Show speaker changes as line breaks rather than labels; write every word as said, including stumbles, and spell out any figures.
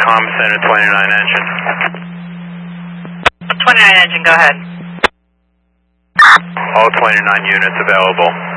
comm center, twenty-nine engine.
twenty-nine engine, go ahead.
All twenty-nine units available.